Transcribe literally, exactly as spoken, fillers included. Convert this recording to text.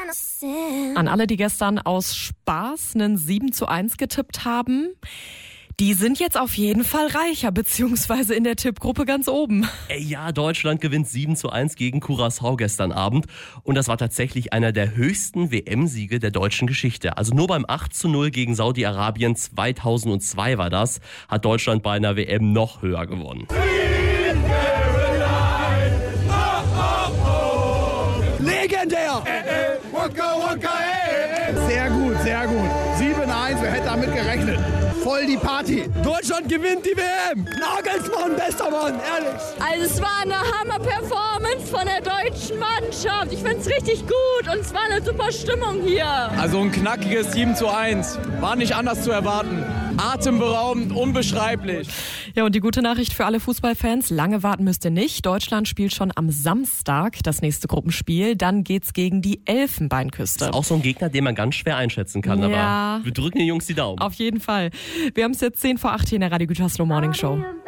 An alle, die gestern aus Spaß einen sieben zu eins getippt haben, die sind jetzt auf jeden Fall reicher, beziehungsweise in der Tippgruppe ganz oben. Ey, ja, Deutschland gewinnt sieben zu eins gegen Curaçao gestern Abend. Und das war tatsächlich einer der höchsten W M-Siege der deutschen Geschichte. Also nur beim acht zu null gegen Saudi-Arabien zweitausendzwei war das, hat Deutschland bei einer W M noch höher gewonnen. Legendär! Sehr gut, sehr gut. sieben eins, wer hätte damit gerechnet? Voll die Party. Deutschland gewinnt die W M. Nagelsmann, bester Mann, ehrlich. Also es war eine Hammer-Performance von der deutschen Mannschaft. Ich finde es richtig gut und es war eine super Stimmung hier. Also ein knackiges sieben zu eins. War nicht anders zu erwarten. Atemberaubend, unbeschreiblich. Ja, und die gute Nachricht für alle Fußballfans, lange warten müsst ihr nicht. Deutschland spielt schon am Samstag das nächste Gruppenspiel. Dann geht's gegen die Elfenbeinküste. Das ist auch so ein Gegner, den man ganz schwer einschätzen kann. Ja. Aber wir drücken den Jungs die Daumen. Auf jeden Fall. Wir haben es jetzt zehn vor acht hier in der Radio Gütersloh Morning Show.